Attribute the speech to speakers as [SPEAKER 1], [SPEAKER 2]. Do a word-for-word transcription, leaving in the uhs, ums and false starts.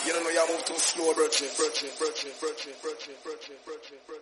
[SPEAKER 1] You don't know you move too slow, virgin, virgin, virgin, virgin, virgin, virgin, virgin, virgin.